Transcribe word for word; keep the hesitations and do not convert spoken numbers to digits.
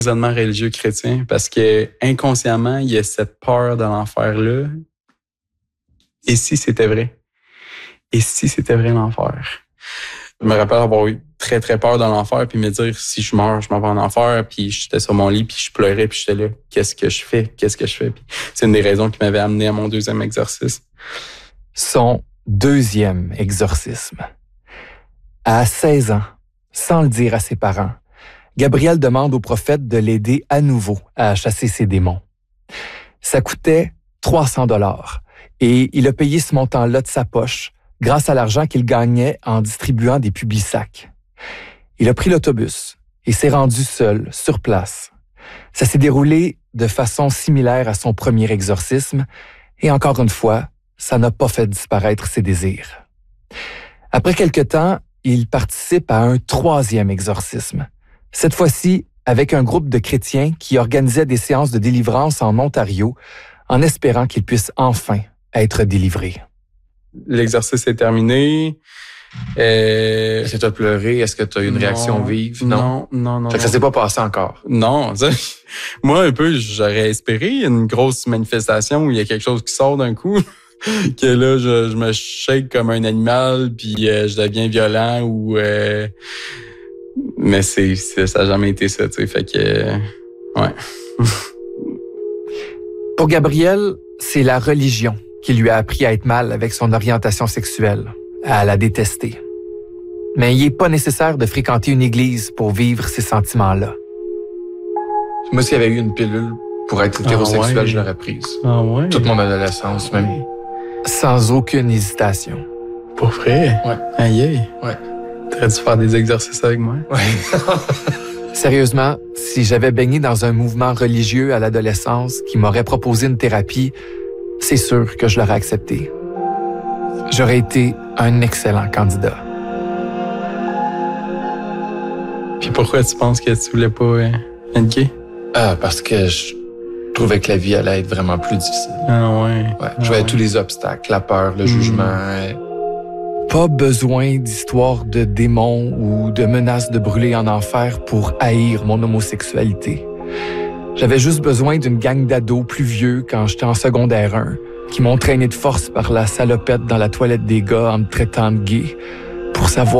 raisonnement religieux chrétien parce que inconsciemment, il y a cette peur de l'enfer-là. Et si c'était vrai? Et si c'était vrai l'enfer? Je me rappelle avoir eu très, très peur de l'enfer, puis me dire, si je meurs, je m'en vais en enfer, puis j'étais sur mon lit, puis je pleurais, puis j'étais là, qu'est-ce que je fais? Qu'est-ce que je fais? Puis c'est une des raisons qui m'avait amené à mon deuxième exorcisme. Son deuxième exorcisme. À seize ans, sans le dire à ses parents, Gabriel demande au prophète de l'aider à nouveau à chasser ses démons. Ça coûtait trois cents dollars et il a payé ce montant-là de sa poche grâce à l'argent qu'il gagnait en distribuant des publisacs. Il a pris l'autobus et s'est rendu seul, sur place. Ça s'est déroulé de façon similaire à son premier exorcisme et encore une fois, ça n'a pas fait disparaître ses désirs. Après quelque temps, il participe à un troisième exorcisme. Cette fois-ci, avec un groupe de chrétiens qui organisait des séances de délivrance en Ontario, en espérant qu'il puisse enfin être délivré. L'exercice est terminé. Euh... Est-ce que tu as pleuré? Est-ce que tu as eu une non, réaction vive? Non, non, non. Fait que ça s'est pas passé encore? Non. Ça, moi, un peu, j'aurais espéré une grosse manifestation où il y a quelque chose qui sort d'un coup. Que là, je, je me shake comme un animal, puis euh, je deviens violent ou... Euh... Mais c'est, c'est ça n'a jamais été ça, tu sais. Fait que... Euh... Ouais. Pour Gabriel, c'est la religion qui lui a appris à être mal avec son orientation sexuelle, à la détester. Mais il n'est pas nécessaire de fréquenter une église pour vivre ces sentiments-là. Moi, s'il y avait eu une pilule pour être hétérosexuel, ah ouais. je l'aurais prise. Ah ouais? Toute mon adolescence, même. Sans aucune hésitation. Pour vrai? Ouais. Aïe, aïe. Ouais. T'aurais dû faire des exercices avec moi? Ouais. Sérieusement, si j'avais baigné dans un mouvement religieux à l'adolescence qui m'aurait proposé une thérapie, c'est sûr que je l'aurais accepté. J'aurais été un excellent candidat. Puis pourquoi tu penses que tu voulais pas euh, être gay? Ah, parce que je trouvais que la vie allait être vraiment plus difficile. Ah ouais. Ouais. Ah Je voyais ouais. tous les obstacles, la peur, le Mm. jugement. euh, Pas besoin d'histoires de démons ou de menaces de brûler en enfer pour haïr mon homosexualité. J'avais juste besoin d'une gang d'ados plus vieux quand j'étais en secondaire un, qui m'ont traîné de force par la salopette dans la toilette des gars en me traitant de gay, pour savoir